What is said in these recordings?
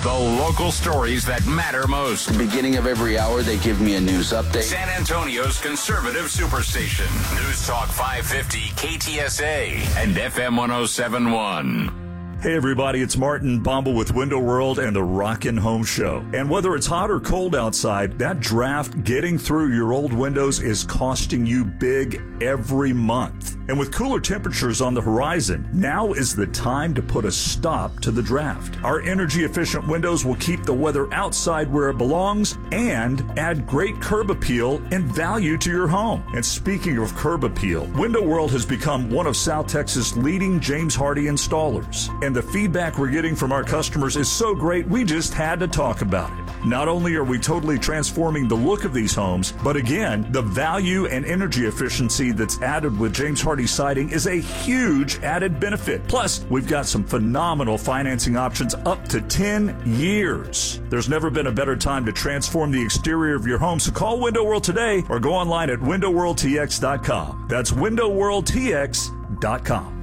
The local stories that matter most. At the beginning of every hour, they give me a news update. San Antonio's conservative superstation. News Talk 550 KTSA and FM 1071. Hey everybody, it's Martin Bombal with Window World and the Rockin' Home Show. And whether it's hot or cold outside, that draft getting through your old windows is costing you big every month. And with cooler temperatures on the horizon, now is the time to put a stop to the draft. Our energy-efficient windows will keep the weather outside where it belongs and add great curb appeal and value to your home. And speaking of curb appeal, Window World has become one of South Texas' leading James Hardie installers. And the feedback we're getting from our customers is so great, we just had to talk about it. Not only are we totally transforming the look of these homes, but again, the value and energy efficiency that's added with James Hardie siding is a huge added benefit. Plus, we've got some phenomenal financing options up to 10 years. There's never been a better time to transform the exterior of your home, so call Window World today or go online at windowworldtx.com. That's windowworldtx.com.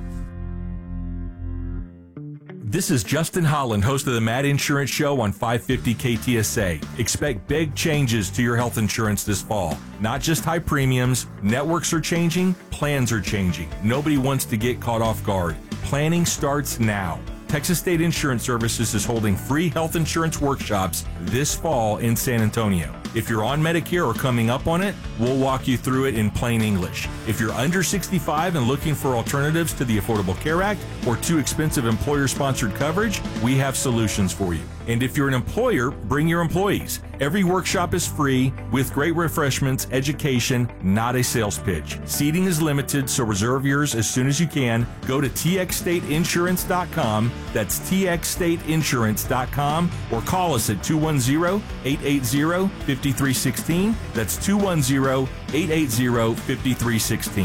This is Justin Holland, host of the Mad Insurance Show on 550 KTSA. Expect big changes to your health insurance this fall. Not just high premiums, networks are changing, plans are changing. Nobody wants to get caught off guard. Planning starts now. Texas State Insurance Services is holding free health insurance workshops this fall in San Antonio. If you're on Medicare or coming up on it, we'll walk you through it in plain English. If you're under 65 and looking for alternatives to the Affordable Care Act or too expensive employer-sponsored coverage, we have solutions for you. And if you're an employer, bring your employees. Every workshop is free with great refreshments, education, not a sales pitch. Seating is limited, so reserve yours as soon as you can. Go to txstateinsurance.com. That's txstateinsurance.com or call us at 210-880-5316. That's 210-880-5316.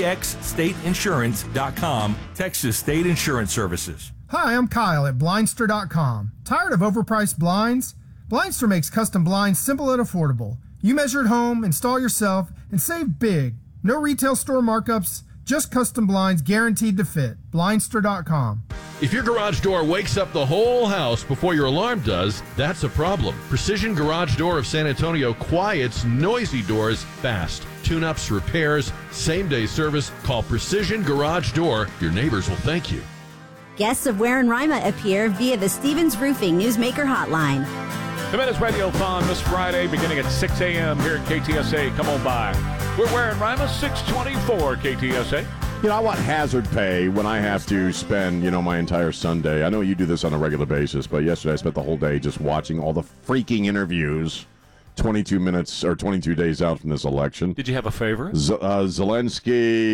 txstateinsurance.com, Texas State Insurance Services. Hi, I'm Kyle at Blindster.com. Tired of overpriced blinds? Blindster makes custom blinds simple and affordable. You measure at home, install yourself, and save big. No retail store markups, just custom blinds guaranteed to fit. Blindster.com. If your garage door wakes up the whole house before your alarm does, that's a problem. Precision Garage Door of San Antonio quiets noisy doors fast. Tune-ups, repairs, same-day service. Call Precision Garage Door. Your neighbors will thank you. Guests of Ware and Rima appear via the Stevens Roofing Newsmaker Hotline. The Minutes Radiothon this Friday beginning at 6 a.m. here at KTSA. Come on by. We're Ware and Rima, 624 KTSA. You know, I want hazard pay when I have to spend, my entire Sunday. I know you do this on a regular basis, but yesterday I spent the whole day just watching all the freaking interviews. 22 minutes or 22 days out from this election. Did you have a favorite? Zelensky,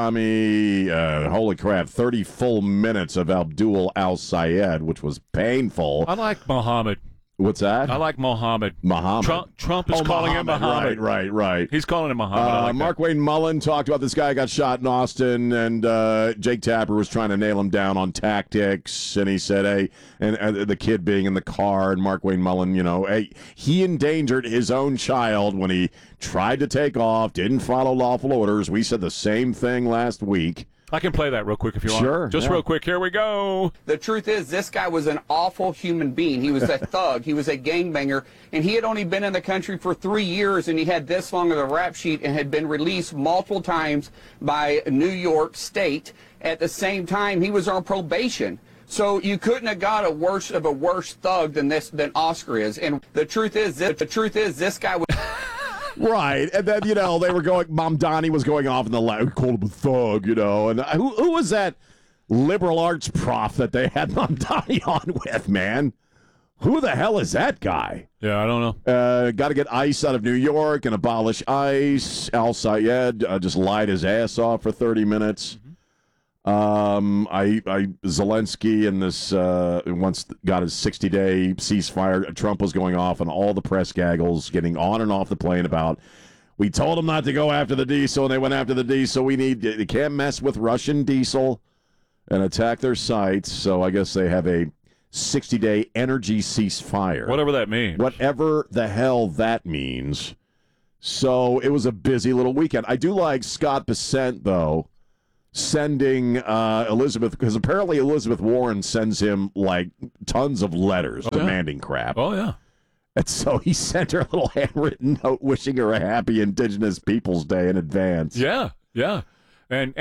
Mandami, holy crap, 30 full minutes of Abdul al-Sayed, which was painful. I like Mohammed. What's that? I like Mohammed. Trump is calling him Mohammed. Right. He's calling him Mohammed. Mark Wayne Mullen talked about this guy got shot in Austin, and Jake Tapper was trying to nail him down on tactics, and he said, hey, and the kid being in the car, and Mark Wayne Mullen, hey, he endangered his own child when he tried to take off, didn't follow lawful orders. We said the same thing last week. I can play that real quick if you want. Sure. Just real quick. Here we go. The truth is, this guy was an awful human being. He was a thug. He was a gangbanger. And he had only been in the country for 3 years, and he had this long of a rap sheet and had been released multiple times by New York State. At the same time, he was on probation. So you couldn't have got a worse thug than Oscar is. And the truth is, this guy was... Right, and then, they were going, Mamdani was going off in the lab, called him a thug, and who was that liberal arts prof that they had Mamdani on with, man? Who the hell is that guy? Yeah, I don't know. Got to get ICE out of New York and abolish ICE. Al-Sayed just lied his ass off for 30 minutes. Zelensky and this once got his 60-day ceasefire. Trump was going off on all the press gaggles, getting on and off the plane about, we told them not to go after the diesel, and they went after the diesel. They can't mess with Russian diesel and attack their sites. So I guess they have a 60-day energy ceasefire. Whatever that means. Whatever the hell that means. So it was a busy little weekend. I do like Scott Bessent, though. sending Elizabeth, because apparently Elizabeth Warren sends him like tons of letters demanding crap. Oh, yeah. And so he sent her a little handwritten note wishing her a happy Indigenous Peoples Day in advance. Yeah, yeah. And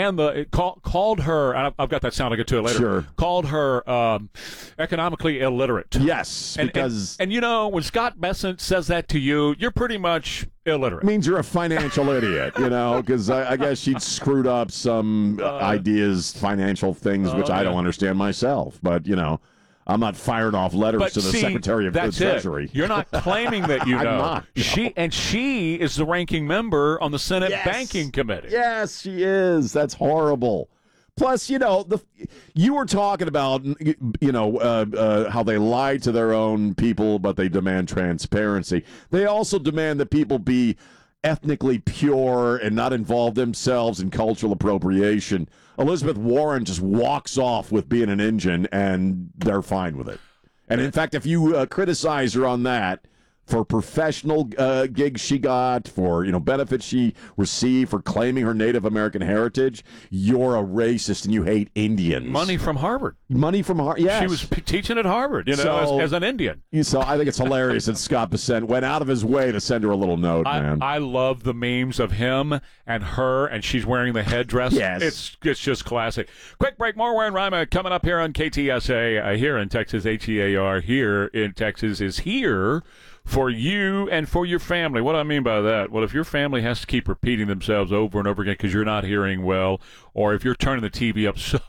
called her, and I've got that sound, I'll get to it later. Sure. Called her economically illiterate. Yes, because... And you know, when Scott Bessent says that to you, you're pretty much illiterate. It means you're a financial idiot, you know, because I guess she'd screwed up some ideas, financial things, which I don't understand myself. But, you know, I'm not firing off letters to the Secretary of the Treasury. You're not claiming that you know. I'm not. No. She is the ranking member on the Senate Banking Committee. Yes, she is. That's horrible. Plus, you know, you were talking about, you know, how they lie to their own people, but they demand transparency. They also demand that people be ethnically pure and not involve themselves in cultural appropriation. Elizabeth Warren just walks off with being an Indian, and they're fine with it. And in fact, if you criticize her on that, for professional gigs she got, for, you know, benefits she received, for claiming her Native American heritage, you're a racist and you hate Indians. Money from Harvard. Money from Harvard, yes. She was teaching at Harvard, you know, as an Indian. So I think it's hilarious that Scott Bessent went out of his way to send her a little note, man. I love the memes of him and her, and she's wearing the headdress. Yes. It's just classic. Quick break, more Warren Rima coming up here on KTSA here in Texas. HEAR here in Texas is here for you and for your family. What do I mean by that? Well, if your family has to keep repeating themselves over and over again because you're not hearing well, or if you're turning the TV up so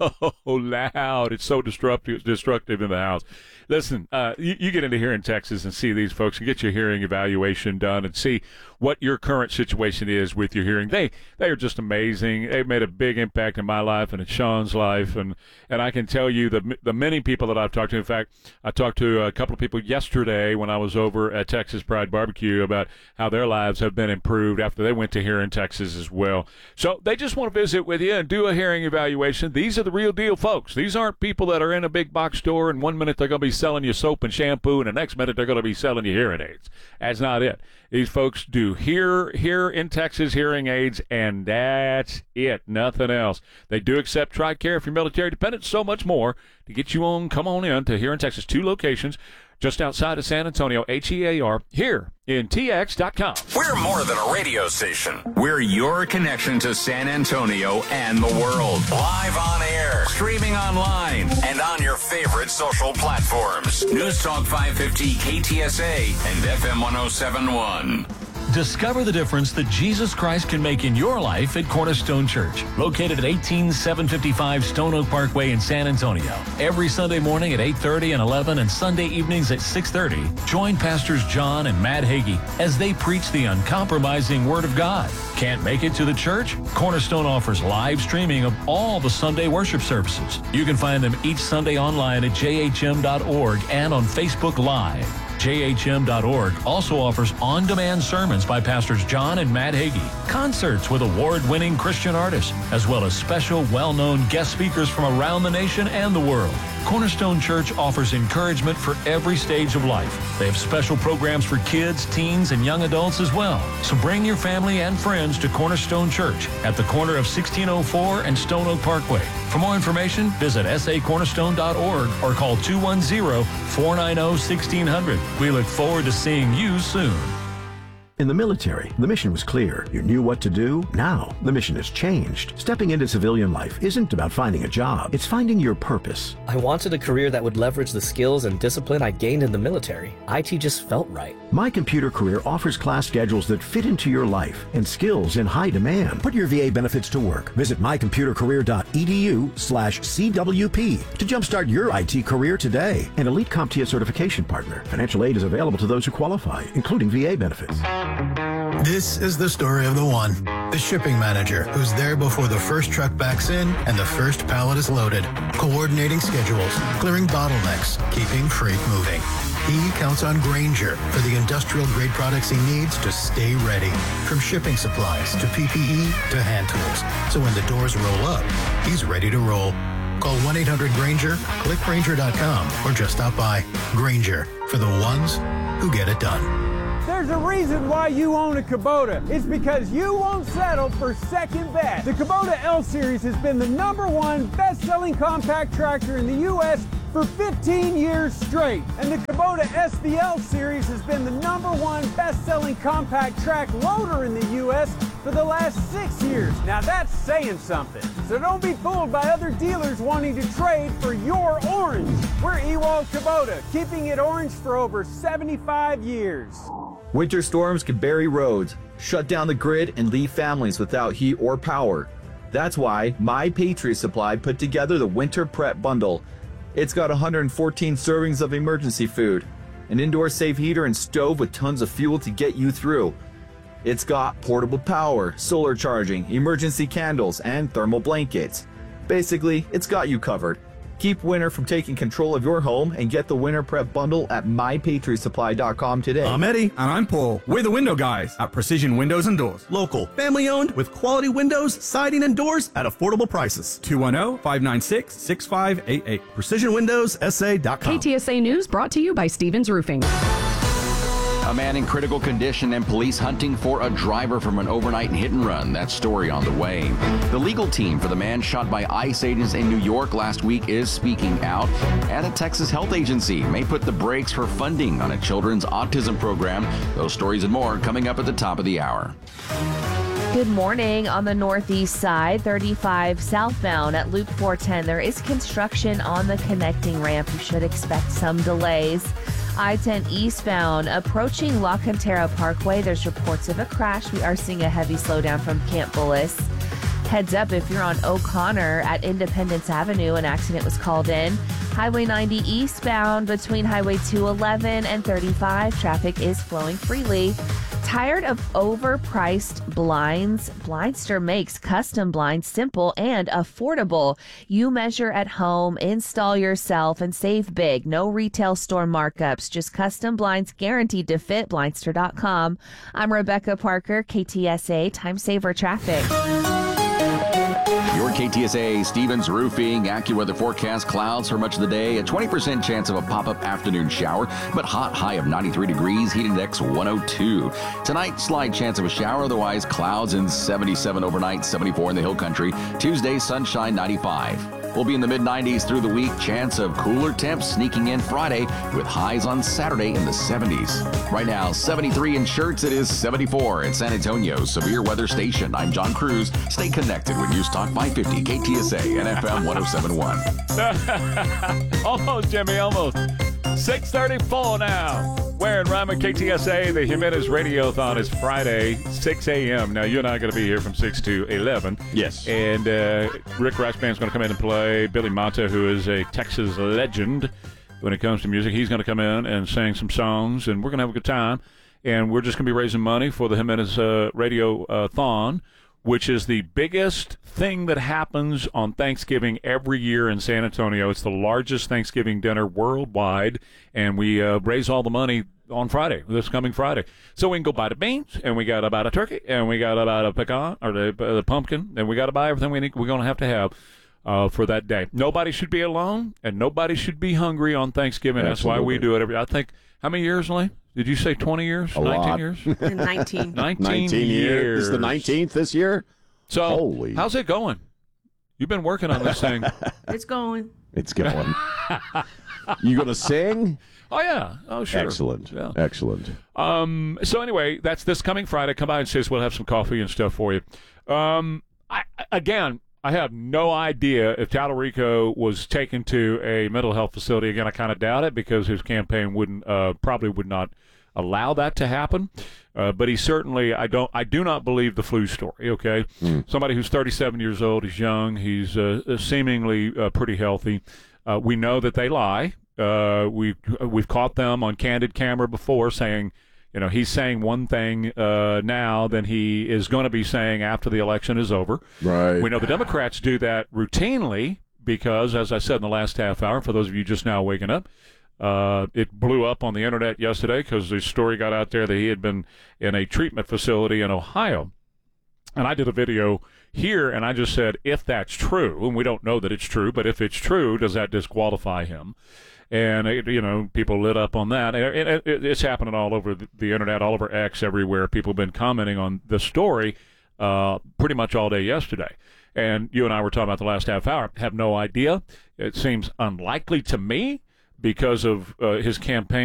loud, it's so destructive in the house. Listen, you get into here in Texas and see these folks and get your hearing evaluation done and see what your current situation is with your hearing. They are just amazing. They've made a big impact in my life and in Sean's life, and I can tell you the many people that I've talked to. In fact, I talked to a couple of people yesterday when I was over at Texas Pride Barbecue about how their lives have been improved after they went to here in Texas as well. So they just want to visit with you and do a hearing evaluation. These are the real deal folks. These aren't people that are in a big box store and 1 minute they're going to be selling you soap and shampoo and the next minute they're going to be selling you hearing aids. That's not it. These folks do here in Texas hearing aids, and that's it, nothing else. They do accept TRICARE if you're military dependent, so much more to get you on. Come on in to here in Texas. 2 locations just outside of San Antonio, HEAR, here in TX.com. We're more than a radio station. We're your connection to San Antonio and the world. Live on air, streaming online, and on your favorite social platforms. News Talk 550 KTSA and FM 1071. Discover the difference that Jesus Christ can make in your life at Cornerstone Church, located at 18755 Stone Oak Parkway in San Antonio. Every Sunday morning at 8:30 and 11 and Sunday evenings at 6:30, join Pastors John and Matt Hagee as they preach the uncompromising Word of God. Can't make it to the church? Cornerstone offers live streaming of all the Sunday worship services. You can find them each Sunday online at jhm.org and on Facebook Live. JHM.org also offers on-demand sermons by Pastors John and Matt Hagee, concerts with award-winning Christian artists, as well as special well-known guest speakers from around the nation and the world. Cornerstone Church offers encouragement for every stage of life. They have special programs for kids, teens, and young adults as well. So bring your family and friends to Cornerstone Church at the corner of 1604 and Stone Oak Parkway. For more information, visit sacornerstone.org or call 210-490-1600. We look forward to seeing you soon. In the military, the mission was clear. You knew what to do. Now, the mission has changed. Stepping into civilian life isn't about finding a job. It's finding your purpose. I wanted a career that would leverage the skills and discipline I gained in the military. IT just felt right. My Computer Career offers class schedules that fit into your life and skills in high demand. Put your VA benefits to work. Visit mycomputercareer.edu/CWP to jumpstart your IT career today. An elite CompTIA certification partner. Financial aid is available to those who qualify, including VA benefits. This is the story of the one, the shipping manager, who's there before the first truck backs in and the first pallet is loaded, coordinating schedules, clearing bottlenecks, keeping freight moving. He counts on Grainger for the industrial-grade products he needs to stay ready, from shipping supplies to PPE to hand tools. So when the doors roll up, he's ready to roll. Call 1-800-GRAINGER, click Grainger.com, or just stop by. Grainger, for the ones who get it done. There's a reason why you own a Kubota. It's because you won't settle for second best. The Kubota L Series has been the #1 best-selling compact tractor in the U.S. for 15 years straight. And the Kubota SVL Series has been the #1 best-selling compact track loader in the U.S. for the last 6 years. Now that's saying something. So don't be fooled by other dealers wanting to trade for your orange. We're Ewald Kubota, keeping it orange for over 75 years. Winter storms can bury roads, shut down the grid, and leave families without heat or power. That's why My Patriot Supply put together the Winter Prep Bundle. It's got 114 servings of emergency food, an indoor safe heater and stove with tons of fuel to get you through. It's got portable power, solar charging, emergency candles, and thermal blankets. Basically, it's got you covered. Keep winter from taking control of your home and get the Winter Prep Bundle at MyPatriotSupply.com today. I'm Eddie. And I'm Paul. We're the window guys at Precision Windows and Doors. Local, family owned, with quality windows, siding, and doors at affordable prices. 210-596-6588. PrecisionWindowsSA.com. KTSA News brought to you by Stevens Roofing. A man in critical condition and police hunting for a driver from an overnight hit and run. That story on the way. The legal team for the man shot by ICE agents in New York last week is speaking out. And a Texas health agency may put the brakes for funding on a children's autism program. Those stories and more coming up at the top of the hour. Good morning. On the northeast side, 35 southbound at Loop 410, there is construction on the connecting ramp. You should expect some delays. I-10 eastbound, approaching La Cantera Parkway, there's reports of a crash. We are seeing a heavy slowdown from Camp Bullis. Heads up if you're on O'Connor at Independence Avenue, an accident was called in. Highway 90 eastbound between Highway 211 and 35, traffic is flowing freely. Tired of overpriced blinds? Blindster makes custom blinds simple and affordable. You measure at home, install yourself, and save big. No retail store markups, just custom blinds guaranteed to fit. Blindster.com. I'm Rebecca Parker, KTSA Time Saver Traffic. Your KTSA Stevens Roofing AccuWeather forecast: clouds for much of the day, a 20% chance of a pop-up afternoon shower, but hot, high of 93 degrees, heat index 102. Tonight, slight chance of a shower, otherwise clouds and 77 overnight, 74 in the hill country. Tuesday, sunshine, 95. We'll be in the mid-90s through the week. Chance of cooler temps sneaking in Friday with highs on Saturday in the 70s. Right now, 73 in Schertz. It is 74 at San Antonio's Severe Weather Station. I'm John Cruz. Stay connected with News Talk 550 KTSA and FM 107.1. Almost, Jimmy, almost. 6:34 now. Wearing Rima KTSA, the Jimenez Radiothon is Friday, 6 a.m. Now, you and I are going to be here from 6 to 11. Yes. And Rick Raspman's going to come in and play. Billy Mata, who is a Texas legend when it comes to music, he's going to come in and sing some songs, and we're going to have a good time. And we're just going to be raising money for the Jimenez Radiothon, which is the biggest thing that happens on Thanksgiving every year in San Antonio. It's the largest Thanksgiving dinner worldwide, and we raise all the money on Friday, this coming Friday. So we can go buy the beans, and we got to buy a turkey, and we got to buy a pecan, or the pumpkin, and we got to buy everything we're going to have for that day. Nobody should be alone, and nobody should be hungry on Thanksgiving. Absolutely. That's why we do it I think, how many years, Elaine? Did you say 20 years? A 19 lot. years? 19. 19 years. It's the 19th this year? So, how's it going? You've been working on this thing. It's going. It's going. You going to sing? Oh, yeah. Oh, sure. Excellent. Yeah. Excellent. So, anyway, that's this coming Friday. Come by and see us. We'll have some coffee and stuff for you. I have no idea if Tallarico was taken to a mental health facility. Again, I kind of doubt it because his campaign probably would not allow that to happen. But he certainly, I do not believe the flu story, okay? Somebody who's 37 years old, he's young, he's seemingly pretty healthy. We know that they lie. We've caught them on candid camera before saying, he's saying one thing now than he is going to be saying after the election is over. Right. We know the Democrats do that routinely because, as I said in the last half hour, for those of you just now waking up, it blew up on the internet yesterday because the story got out there that he had been in a treatment facility in Ohio. And I did a video here, and I just said, if that's true, and we don't know that it's true, but if it's true, does that disqualify him? And, people lit up on that. It's happening all over the internet, all over X, everywhere. People have been commenting on the story pretty much all day yesterday. And you and I were talking about the last half hour. Have no idea. It seems unlikely to me because of his campaign